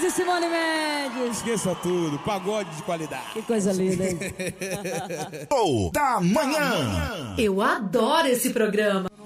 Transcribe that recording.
e Simone Mendes. Esqueça tudo, pagode de qualidade. Que coisa linda, hein? Show da manhã. Eu adoro esse programa.